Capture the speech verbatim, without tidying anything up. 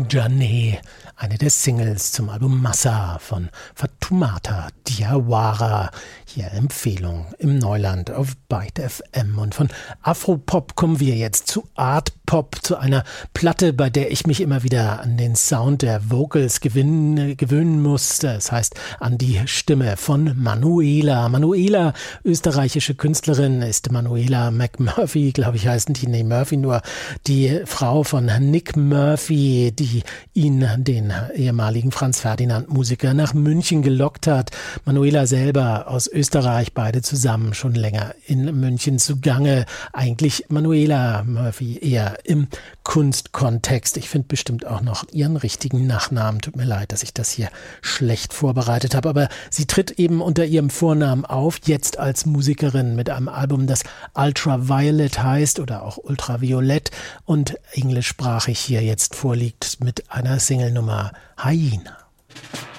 Janneh, eine der Singles zum Album Massa von Fatoumata Diawara. Hier Empfehlung im Neuland auf Byte F M. Und von Afropop kommen wir jetzt zu Art Pop, zu einer Platte, bei der ich mich immer wieder an den Sound der Vocals gewinnen, gewöhnen muss. Das heißt an die Stimme von Manuela. Manuela, österreichische Künstlerin, ist Manuela McMurphy, glaube ich, heißt die, nee, Murphy nur, die Frau von Nick Murphy, die ihn, den ehemaligen Franz Ferdinand Musiker, nach München gelockt hat. Manuela selber aus Österreich, beide zusammen schon länger in München zugange. Eigentlich Manuela Murphy eher im Kunstkontext. Ich finde bestimmt auch noch ihren richtigen Nachnamen. Tut mir leid, dass ich das hier schlecht vorbereitet habe, aber sie tritt eben unter ihrem Vornamen auf, jetzt als Musikerin mit einem Album, das Ultraviolet heißt oder auch Ultraviolett und englischsprachig hier jetzt vorliegt mit einer Single-Nummer Hyena.